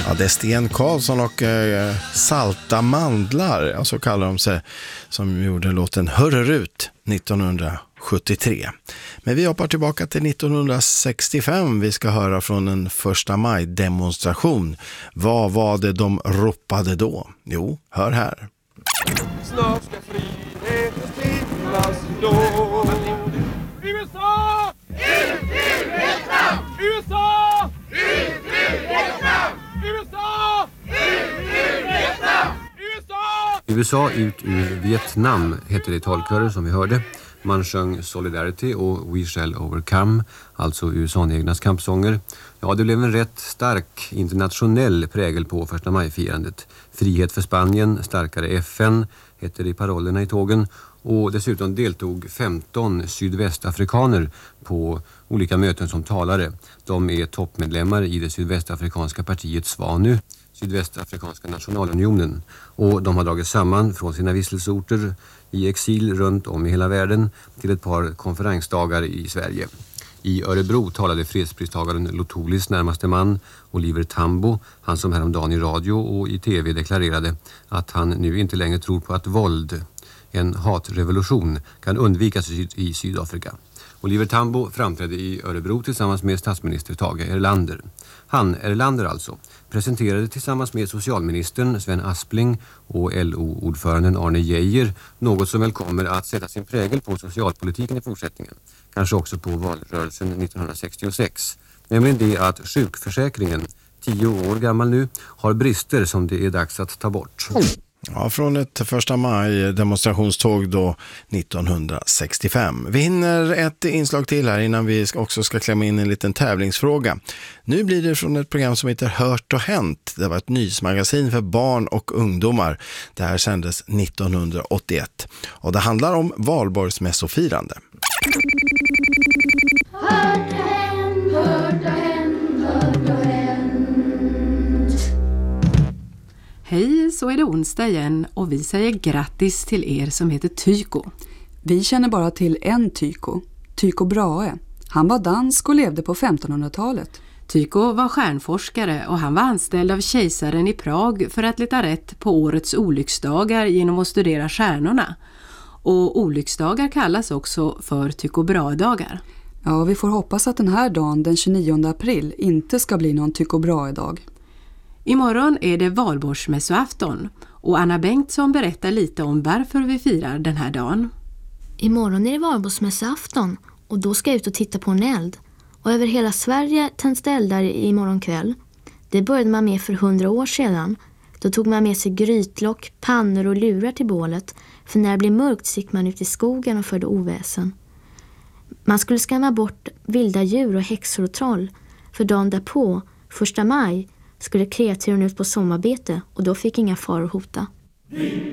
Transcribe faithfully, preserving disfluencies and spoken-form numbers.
Ja, det är Sten Karlsson och eh, Salta mandlar, alltså kallar de sig, som gjorde låten Hörrerut nittonhundrasjuttiotre. Men vi hoppar tillbaka till nittonhundrasextiofem. Vi ska höra från en första maj-demonstration. Vad var det de ropade då? Jo, hör här. Snart ska friheten stiftas då. U S A! Ut ur Vietnam! U S A! Ut ur Vietnam! U S A! Ut ur Vietnam! U S A! U S A ut ur Vietnam hette det i talkören som vi hörde. Man sjöng Solidarity och We Shall Overcome, alltså U S A-egnas kampsånger. Ja, det blev en rätt stark internationell prägel på första maj-firandet. Frihet för Spanien, starkare F N heter det i parollerna i tågen. Och dessutom deltog femton sydvästafrikaner på olika möten som talare. De är toppmedlemmar i det sydvästafrikanska partiet SWANU, Sydvästafrikanska nationalunionen. Och de har dragit samman från sina vistelseorter i exil runt om i hela världen till ett par konferensdagar i Sverige. I Örebro talade fredspristagaren Lotolis närmaste man, Oliver Tambo, han som häromdagen i radio och i tv deklarerade att han nu inte längre tror på att våld, en hatrevolution, kan undvikas i Sydafrika. Oliver Tambo framträdde i Örebro tillsammans med statsminister Tage Erlander. Han, Erlander alltså, presenterade tillsammans med socialministern Sven Aspling och L O-ordföranden Arne Geijer något som väl kommer att sätta sin prägel på socialpolitiken i fortsättningen. Kanske också på valrörelsen nittonhundrasextiosex. Nämligen det att sjukförsäkringen, tio år gammal nu, har brister som det är dags att ta bort. Ja, från ett första maj demonstrationståg då nittonhundrasextiofem. Vi hinner ett inslag till här innan vi också ska klämma in en liten tävlingsfråga. Nu blir det från ett program som heter Hört och Hänt. Det var ett nyhetsmagasin för barn och ungdomar. Det här sändes nittonhundraåttioett. Och det handlar om valborgsmässofirande. Hört och hänt, hört och hänt, hört och hänt. Hej, så är det onsdag igen och vi säger grattis till er som heter Tycho. Vi känner bara till en Tycho, Tycho Brahe. Han var dansk och levde på femtonhundratalet. Tycho var stjärnforskare och han var anställd av kejsaren i Prag för att leta rätt på årets olycksdagar genom att studera stjärnorna. Och olycksdagar kallas också för Tycho Brahe-dagar. Ja, vi får hoppas att den här dagen, den tjugonionde april, inte ska bli någon Tycho Brahe-dag. Imorgon är det valborgsmässoafton och Anna Bengtsson berättar lite om varför vi firar den här dagen. Imorgon är det valborgsmässoafton och då ska jag ut och titta på en eld. Och över hela Sverige tänds det eldar imorgon kväll. Det började man med för hundra år sedan. Då tog man med sig grytlock, pannor och lurar till bålet. För när det blev mörkt så gick man ut i skogen och förde oväsen. Man skulle skrämma bort vilda djur och häxor och troll. För dagen därpå, första maj, skulle kreaturen ut på sommarbete och då fick inga faror hota.